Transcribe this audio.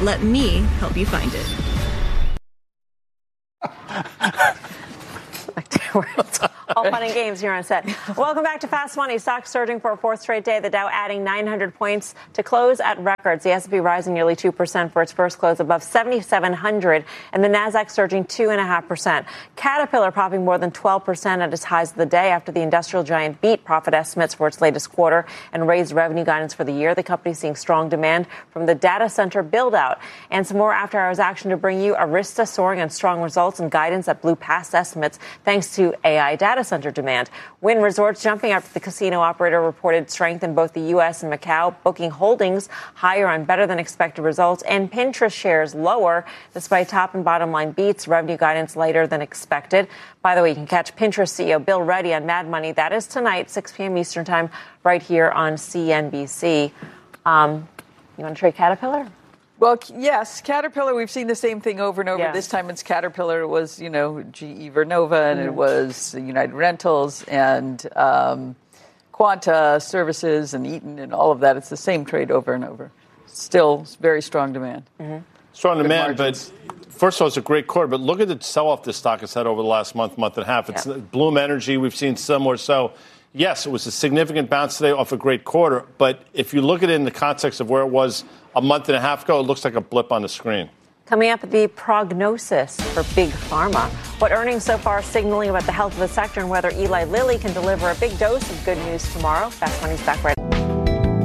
Let me help you find it. All fun and games here on set. Welcome back to Fast Money. Stocks surging for a fourth straight day. The Dow adding 900 points to close at records. The S&P rising nearly 2% for its first close above 7,700, and the Nasdaq surging 2.5%. Caterpillar popping more than 12% at its highs of the day after the industrial giant beat profit estimates for its latest quarter and raised revenue guidance for the year. The company seeing strong demand from the data center build out, and some more after-hours action to bring you Arista soaring on strong results and guidance that blew past estimates thanks to AI data center demand. Wynn Resorts jumping after the casino operator reported strength in both the U.S. and Macau, booking holdings higher on better than expected results, and Pinterest shares lower despite top and bottom line beats, revenue guidance lighter than expected. By the way, you can catch Pinterest CEO Bill Ready on Mad Money. That is tonight, 6 p.m. Eastern time, right here on CNBC. You want to trade Caterpillar? Well, yes, Caterpillar, we've seen the same thing over and over. Yes. This time it's Caterpillar, it was, GE Vernova, and it was United Rentals and Quanta Services and Eaton and all of that. It's the same trade over and over. Still very strong demand. Strong demand, but first of all, it's a great quarter. But look at the sell-off the stock has had over the last month and a half. It's Bloom Energy. We've seen similar. So, yes, it was a significant bounce today off a great quarter. But if you look at it in the context of where it was a month and a half ago, it looks like a blip on the screen. Coming up, the prognosis for big pharma. What earnings so far signaling about the health of the sector and whether Eli Lilly can deliver a big dose of good news tomorrow. Fast Money's back right now.